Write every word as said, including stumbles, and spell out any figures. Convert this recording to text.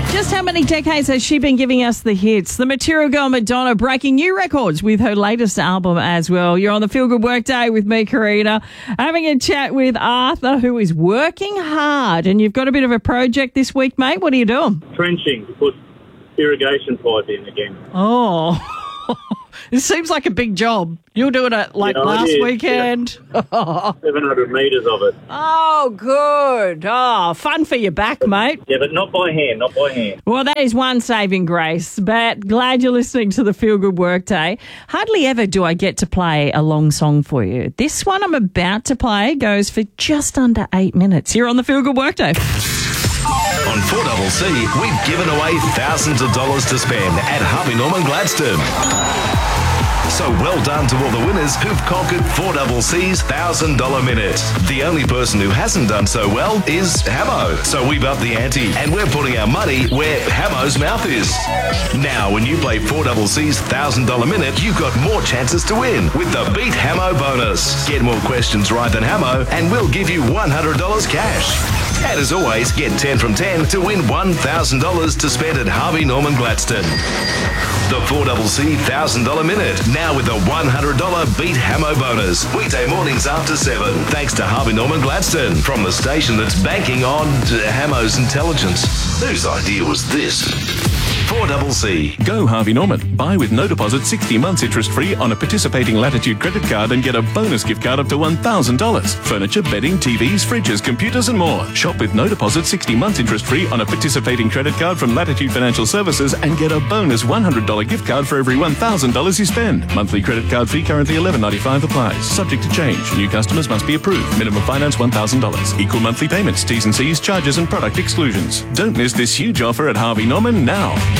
Just how many decades has she been giving us the hits? The Material Girl Madonna breaking new records with her latest album as well. You're on the Feel Good Workday with me, Karina, having a chat with Arthur, who is working hard. And you've got a bit of a project this week, mate. What are you doing? Trenching to put irrigation pipe in again. Oh, it seems like a big job. You're doing it like Yeah, last it is, weekend. Yeah. seven hundred metres of it. Oh, good. Oh, fun for your back, mate. Yeah, but not by hand, not by hand. Well, that is one saving grace, but glad you're listening to the Feel Good Workday. Hardly ever do I get to play a long song for you. This one I'm about to play goes for just under eight minutes. You're on the Feel Good Workday. On four C C, we've given away thousands of dollars to spend at Harvey Norman Gladstone. So well done to all the winners who've conquered four C C's one thousand dollars minute. The only person who hasn't done so well is Hamo. So we've upped the ante and we're putting our money where Hamo's mouth is. Now, when you play four C C's one thousand dollars minute, you've got more chances to win with the Beat Hamo bonus. Get more questions right than Hamo and we'll give you one hundred dollars cash. And as always, get ten from ten to win one thousand dollars to spend at Harvey Norman Gladstone. The four C C one thousand dollars minute, now with a one hundred dollars Beat Hamo bonus. Weekday mornings after seven. Thanks to Harvey Norman Gladstone, from the station that's banking on Hamo's intelligence. Whose idea was this? four C C. Go Harvey Norman. Buy with no deposit sixty months interest free on a participating Latitude credit card and get a bonus gift card up to one thousand dollars. Furniture, bedding, T Vs, fridges, computers and more. Shop with no deposit sixty months interest free on a participating credit card from Latitude Financial Services and get a bonus one hundred dollars gift card for every one thousand dollars you spend. Monthly credit card fee currently eleven ninety-five applies. Subject to change. New customers must be approved. Minimum finance one thousand dollars. Equal monthly payments. T's and C's, charges and product exclusions. Don't miss this huge offer at Harvey Norman now.